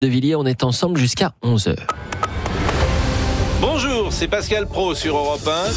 de Villiers, on est ensemble jusqu'à 11h. Bonjour, c'est Pascal Praud sur Europe 1.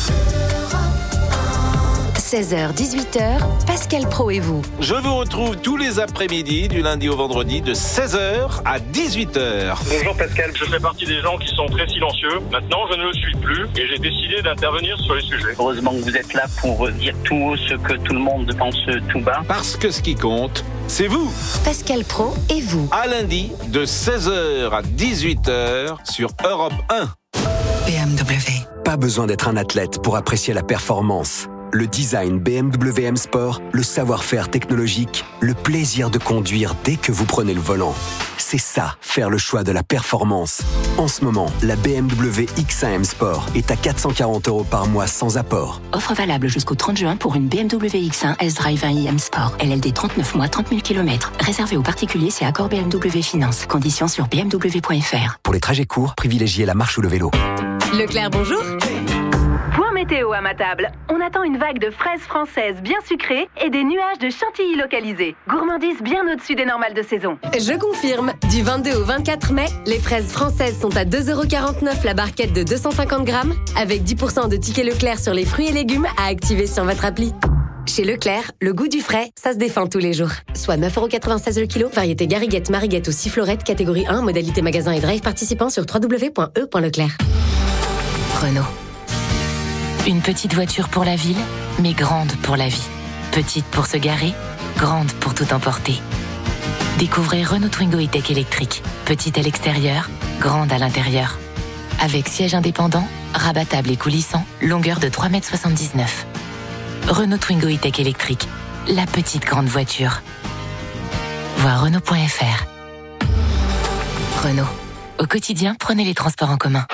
16h-18h, Pascal Praud et vous. Je vous retrouve tous les après-midi, du lundi au vendredi, de 16h à 18h. Bonjour Pascal, je fais partie des gens qui sont très silencieux. Maintenant, je ne le suis plus et j'ai décidé d'intervenir sur les sujets. Heureusement que vous êtes là pour dire tout haut ce que tout le monde pense tout bas. Parce que ce qui compte, c'est vous. Pascal Praud et vous. À lundi, de 16h à 18h sur Europe 1. BMW. Pas besoin d'être un athlète pour apprécier la performance. Le design BMW M Sport, le savoir-faire technologique, le plaisir de conduire dès que vous prenez le volant. C'est ça, faire le choix de la performance. En ce moment, la BMW X1 M Sport est à 440 € par mois sans apport. Offre valable jusqu'au 30 juin pour une BMW X1 S-Drive 1i M Sport. LLD 39 mois, 30 000 km. Réservé aux particuliers, c'est accord BMW Finance. Conditions sur bmw.fr. Pour les trajets courts, privilégiez la marche ou le vélo. Leclerc, bonjour. Point météo à ma table. On attend une vague de fraises françaises bien sucrées et des nuages de chantilly localisés. Gourmandise bien au-dessus des normales de saison. Je confirme. Du 22 au 24 mai, les fraises françaises sont à 2,49 € la barquette de 250 grammes, avec 10% de tickets Leclerc sur les fruits et légumes à activer sur votre appli. Chez Leclerc, le goût du frais, ça se défend tous les jours. Soit 9,96 € le kilo, variété Gariguette, Mariguette ou Sifflorette, catégorie 1, modalité magasin et drive participant sur www.e.leclerc. Renault. Une petite voiture pour la ville, mais grande pour la vie. Petite pour se garer, grande pour tout emporter. Découvrez Renault Twingo E-Tech électrique. Petite à l'extérieur, grande à l'intérieur. Avec siège indépendant, rabattable et coulissant, longueur de 3,79 m. Renault Twingo E-Tech électrique. La petite grande voiture. Voir Renault.fr. Renault. Au quotidien, prenez les transports en commun.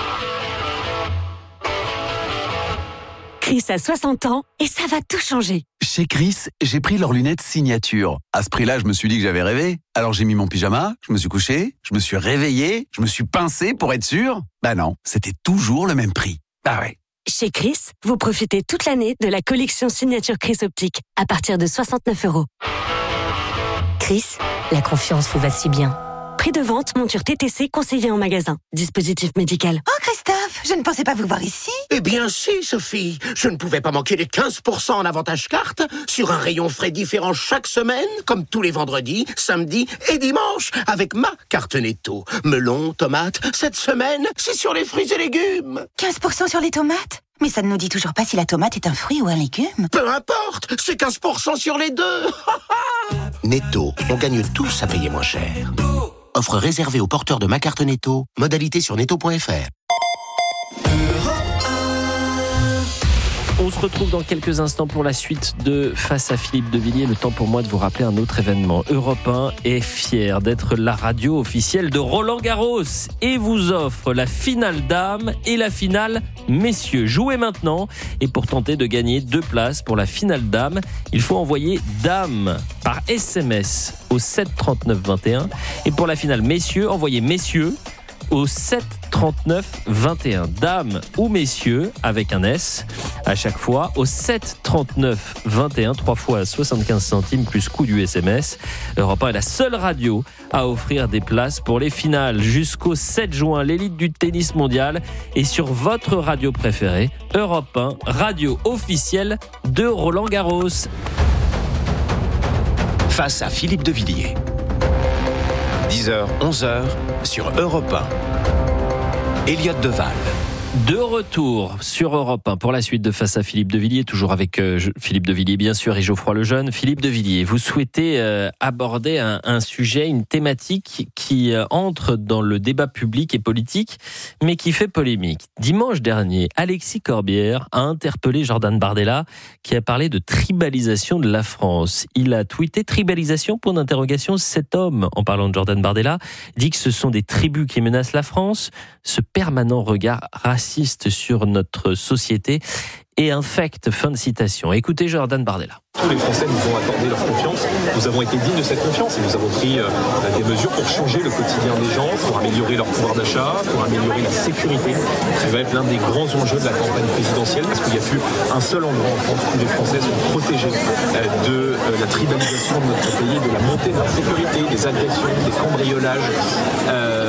Chris a 60 ans et ça va tout changer. Chez Chris, j'ai pris leurs lunettes signature. À ce prix-là, je me suis dit que j'avais rêvé. Alors j'ai mis mon pyjama, je me suis couché, je me suis réveillé, je me suis pincé pour être sûr. Bah non, c'était toujours le même prix. Bah ouais. Chez Chris, vous profitez toute l'année de la collection signature Chris Optique à partir de 69 €. Chris, la confiance vous va si bien. Prix de vente, monture TTC conseillée en magasin. Dispositif médical. Oh Christophe, je ne pensais pas vous voir ici. Eh bien si, Sophie. Je ne pouvais pas manquer les 15% en avantage carte sur un rayon frais différent chaque semaine, comme tous les vendredis, samedis et dimanches, avec ma carte Netto. Melon, tomates, cette semaine, c'est sur les fruits et légumes. 15% sur les tomates ? Mais ça ne nous dit toujours pas si la tomate est un fruit ou un légume. Peu importe, c'est 15% sur les deux. Netto, on gagne tous à payer moins cher. Offre réservée aux porteurs de ma carte Netto. Modalité sur netto.fr. On se retrouve dans quelques instants pour la suite de Face à Philippe de Villiers. Le temps pour moi de vous rappeler un autre événement. Europe 1 est fier d'être la radio officielle de Roland-Garros et vous offre la finale dames et la finale messieurs. Jouez maintenant et pour tenter de gagner 2 places pour la finale dames, il faut envoyer dame par SMS au 7 39 21 et pour la finale messieurs, envoyez messieurs au 7 39 21. Dames ou messieurs avec un S à chaque fois au 7 39 21, 3 fois 75 centimes plus coût du SMS. Europe 1 est la seule radio à offrir des places pour les finales jusqu'au 7 juin. L'élite du tennis mondial est sur votre radio préférée. Europe 1, radio officielle de Roland-Garros. Face à Philippe de Villiers. 10h, 11h sur Europe 1. Elliot Deval. De retour sur Europe 1 pour la suite de Face à Philippe de Villiers, toujours avec Philippe de Villiers bien sûr et Geoffroy Lejeune. Philippe de Villiers, vous souhaitez aborder un sujet, une thématique qui entre dans le débat public et politique, mais qui fait polémique. Dimanche dernier, Alexis Corbière a interpellé Jordan Bardella qui a parlé de tribalisation de la France. Il a tweeté tribalisation, point d'interrogation. Cet homme, en parlant de Jordan Bardella, dit que ce sont des tribus qui menacent la France. Ce permanent regard raciste raciste sur notre société et infecte. Fin de citation. Écoutez Jordan Bardella. Tous les Français nous ont accordé leur confiance. Nous avons été dignes de cette confiance et nous avons pris des mesures pour changer le quotidien des gens, pour améliorer leur pouvoir d'achat, pour améliorer la sécurité, qui va être l'un des grands enjeux de la campagne présidentielle, parce qu'il n'y a plus un seul endroit en France où les Français sont protégés de la tribalisation de notre pays, de la montée de l'insécurité, des agressions, des cambriolages.